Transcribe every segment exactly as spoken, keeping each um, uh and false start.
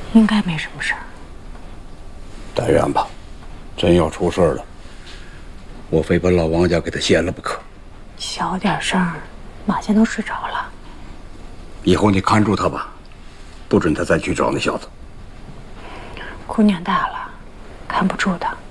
应该没什么事儿。 但愿吧，真要出事了，我非奔老王家给他掀了不可。 小点声，马健都睡着了。 以后你看住他吧，不准他再去找那小子。 姑娘大了，看不住她。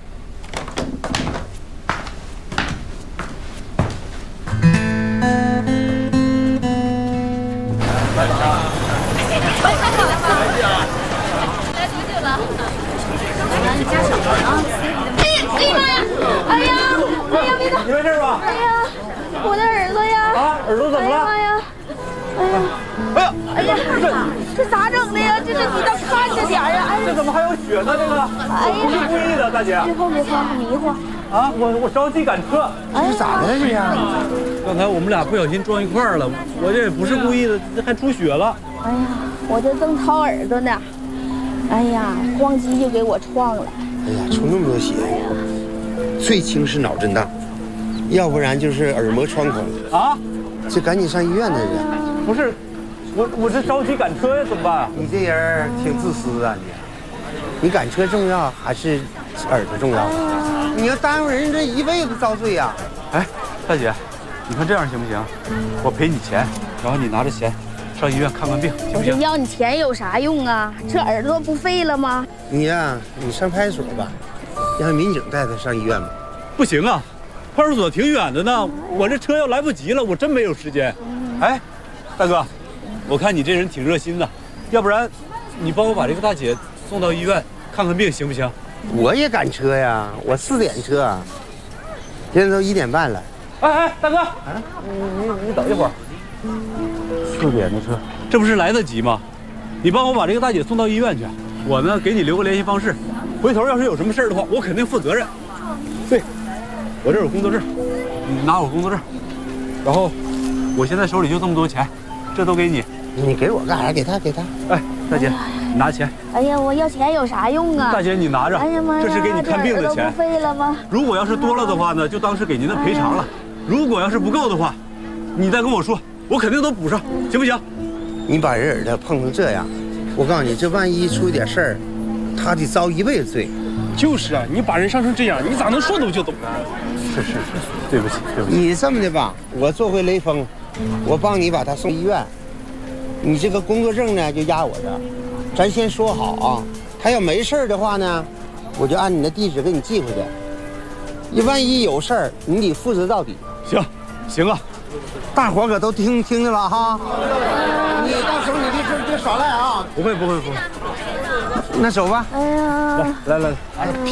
你加少了啊！哎呀，哎呀妈呀！哎呀，哎呀，别动！ 你没事吧？ 哎呀，我的耳朵呀！ 啊，耳朵怎么了？ 哎呀妈呀！哎呀！哎呀！哎呀，这这咋整的呀？这这你倒看着点呀！哎呀， 这怎么还有血呢？这个， 哎呀， 不是故意的，大姐。 最后别慌，迷糊。 啊，我我着急赶车。 这咋的这样？刚才我们俩不小心撞一块儿了，我这也不是故意的，这还出血了。 哎呀，我这正掏耳朵呢。哎呀，咣叽就给我撞了。 哎呀，出那么多血，最轻是脑震荡，要不然就是耳膜穿孔。 啊， 这赶紧上医院的人。 不是，我我这着急赶车呀，怎么办啊？ 你这人挺自私啊你！你赶车重要还是耳朵重要？你要耽误人这一辈子遭罪呀！ 哎，大姐，你看这样行不行？我赔你钱，然后你拿着钱上医院看看病，行不行？ 我说要你钱有啥用啊？这耳朵不废了吗？ 你呀，你上派出所吧，让民警带他上医院吧。 不行啊，派出所挺远的呢，我这车要来不及了，我真没有时间。哎，大哥，我看你这人挺热心的，要不然你帮我把这个大姐送到医院看看病，行不行？ 我也赶车呀，我四点车，现在都一点半了。 哎哎，大哥，啊，你你你等一会儿。四点的车，这不是来得及吗？你帮我把这个大姐送到医院去，我呢给你留个联系方式，回头要是有什么事儿的话，我肯定负责任。对，我这有工作证，你拿我工作证，然后我现在手里就这么多钱，这都给你。 你给我干啥？给他，给他。 哎，大姐，你拿钱。 哎呀，我要钱有啥用啊？ 大姐，你拿着。 哎呀妈呀， 这是给你看病的钱。 不废了吗？ 如果要是多了的话呢，就当是给您的赔偿了；如果要是不够的话，你再跟我说，我肯定都补上，行不行？ 你把人耳朵碰成这样，我告诉你，这万一出一点事儿，他得遭一辈子罪。 就是啊，你把人伤成这样，你咋能说懂就懂呢？ 是是是，对不起对不起。 你这么的吧，我做回雷锋，我帮你把他送医院。你这个工作证呢，就压我这儿。咱先说好啊，他要没事的话呢，我就按你的地址给你寄回去。你万一有事儿，你得负责到底。 行，行啊， 大伙可都听听见了哈。你到时候你别别耍赖啊！ 不会不会不会。 那走吧。 哎呀， 来来来。